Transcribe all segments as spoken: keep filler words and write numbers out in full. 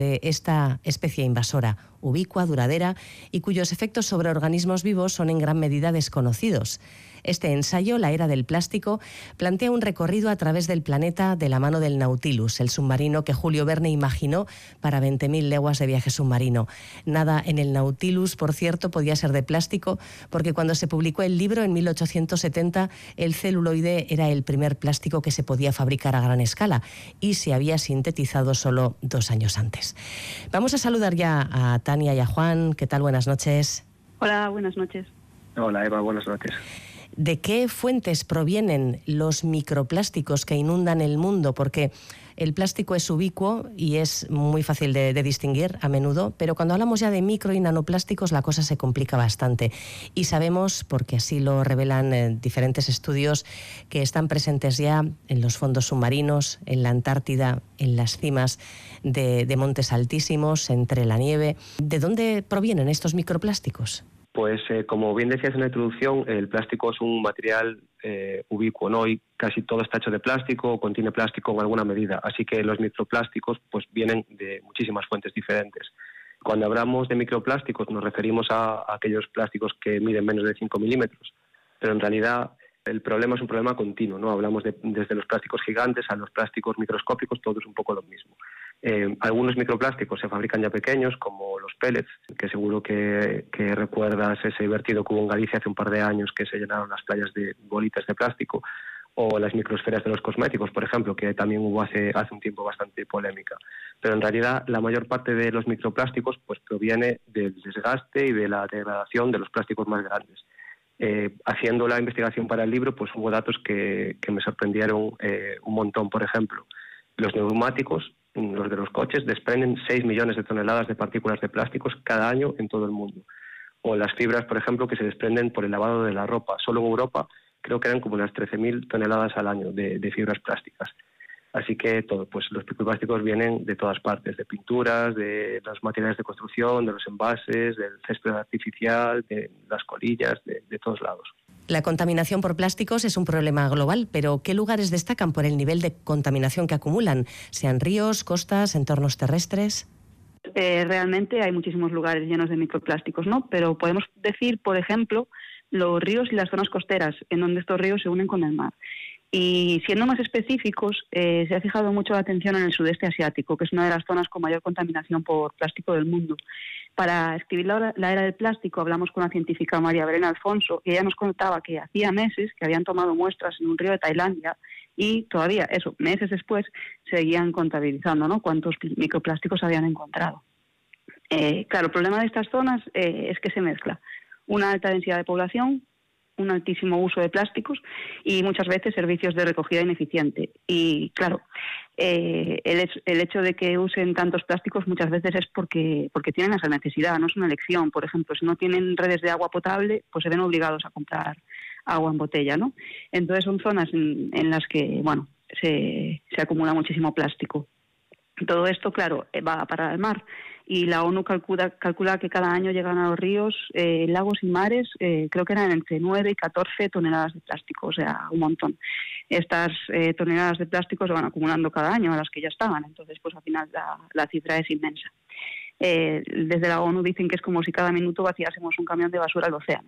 de esta especie invasora, ubicua, duradera y cuyos efectos sobre organismos vivos son en gran medida desconocidos. Este ensayo, La Era del Plástico, plantea un recorrido a través del planeta de la mano del Nautilus, el submarino que Julio Verne imaginó para veinte mil leguas de viaje submarino. Nada en el Nautilus, por cierto, podía ser de plástico, porque cuando se publicó el libro en mil ochocientos setenta, el celuloide era el primer plástico que se podía fabricar a gran escala y se había sintetizado solo dos años antes. Vamos a saludar ya a Tania y a Juan. ¿Qué tal? Buenas noches. Hola, buenas noches. Hola, Eva, buenas noches. ¿De qué fuentes provienen los microplásticos que inundan el mundo? Porque el plástico es ubicuo y es muy fácil de, de distinguir a menudo, pero cuando hablamos ya de micro y nanoplásticos la cosa se complica bastante. Y sabemos, porque así lo revelan eh, diferentes estudios, que están presentes ya en los fondos submarinos, en la Antártida, en las cimas de, de montes altísimos, entre la nieve. ¿De dónde provienen estos microplásticos? Pues eh, como bien decías en la introducción, el plástico es un material eh, ubicuo, ¿no? Y casi todo está hecho de plástico o contiene plástico en alguna medida. Así que los microplásticos pues vienen de muchísimas fuentes diferentes. Cuando hablamos de microplásticos nos referimos a, a aquellos plásticos que miden menos de cinco milímetros. Pero en realidad el problema es un problema continuo, ¿no? Hablamos de, desde los plásticos gigantes a los plásticos microscópicos, todo es un poco lo mismo. Eh, algunos microplásticos se fabrican ya pequeños, como los pellets, que seguro que, que recuerdas ese vertido que hubo en Galicia hace un par de años que se llenaron las playas de bolitas de plástico, o las microesferas de los cosméticos, por ejemplo, que también hubo hace, hace un tiempo bastante polémica. Pero en realidad la mayor parte de los microplásticos pues proviene del desgaste y de la degradación de los plásticos más grandes. Eh, haciendo la investigación para el libro, pues hubo datos que, que me sorprendieron eh, un montón. Por ejemplo, los neumáticos, los de los coches, desprenden seis millones de toneladas de partículas de plásticos cada año en todo el mundo. O las fibras, por ejemplo, que se desprenden por el lavado de la ropa. Solo en Europa creo que eran como unas trece mil toneladas al año de, de fibras plásticas. Así que todo, pues los microplásticos vienen de todas partes, de pinturas, de los materiales de construcción, de los envases, del césped artificial, de las colillas, de, de todos lados. La contaminación por plásticos es un problema global, pero ¿qué lugares destacan por el nivel de contaminación que acumulan? ¿Sean ríos, costas, entornos terrestres? Eh, realmente hay muchísimos lugares llenos de microplásticos, ¿no? Pero podemos decir, por ejemplo, los ríos y las zonas costeras, en donde estos ríos se unen con el mar. Y siendo más específicos, eh, se ha fijado mucho la atención en el sudeste asiático, que es una de las zonas con mayor contaminación por plástico del mundo. Para escribir la, la era del plástico hablamos con la científica María Belén Alfonso y ella nos contaba que hacía meses que habían tomado muestras en un río de Tailandia y todavía, eso, meses después, seguían contabilizando, ¿no?, cuántos microplásticos habían encontrado. Eh, claro, el problema de estas zonas eh, es que se mezcla una alta densidad de población, un altísimo uso de plásticos y muchas veces servicios de recogida ineficiente. Y claro, eh, el, hecho, el hecho de que usen tantos plásticos muchas veces es porque, porque tienen esa necesidad, no es una elección. Por ejemplo, si no tienen redes de agua potable, pues se ven obligados a comprar agua en botella, ¿no? Entonces son zonas en, en las que, bueno, se, se acumula muchísimo plástico. Todo esto, claro, va a parar al mar y la ONU calcula, calcula que cada año llegan a los ríos, eh, lagos y mares, eh, creo que eran entre nueve y catorce toneladas de plástico, o sea, un montón. Estas eh, toneladas de plástico se van acumulando cada año a las que ya estaban, entonces pues al final la, la cifra es inmensa. Eh, desde la ONU dicen que es como si cada minuto vaciásemos un camión de basura al océano.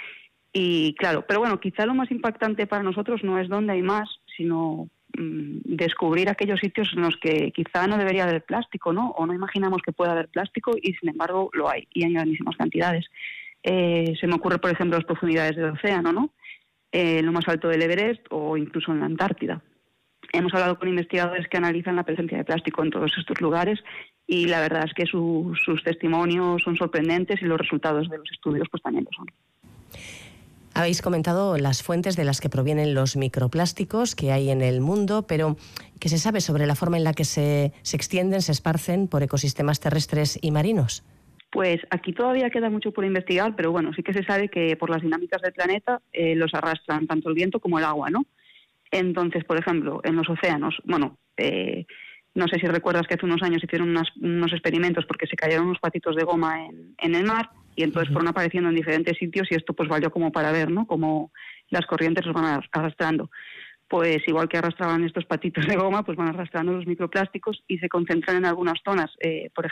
Y claro, pero bueno, quizá lo más impactante para nosotros no es dónde hay más, sino descubrir aquellos sitios en los que quizá no debería haber plástico, ¿no? O no imaginamos que pueda haber plástico y sin embargo lo hay, y en grandísimas cantidades. Eh, se me ocurre, por ejemplo, las profundidades del océano, ¿no? Eh, en lo más alto del Everest o incluso en la Antártida. Hemos hablado con investigadores que analizan la presencia de plástico en todos estos lugares y la verdad es que su, sus testimonios son sorprendentes y los resultados de los estudios pues también lo son. Habéis comentado las fuentes de las que provienen los microplásticos que hay en el mundo, pero ¿qué se sabe sobre la forma en la que se, se extienden, se esparcen por ecosistemas terrestres y marinos? Pues aquí todavía queda mucho por investigar, pero bueno, sí que se sabe que por las dinámicas del planeta eh, los arrastran tanto el viento como el agua, ¿no? Entonces, por ejemplo, en los océanos, bueno, eh, no sé si recuerdas que hace unos años hicieron unas, unos experimentos porque se cayeron unos patitos de goma en, en el mar y entonces uh-huh. fueron apareciendo en diferentes sitios y esto pues valió como para ver, ¿no?, cómo las corrientes los van arrastrando. pues igual que arrastraban estos patitos de goma, pues van arrastrando los microplásticos y se concentran en algunas zonas, eh, por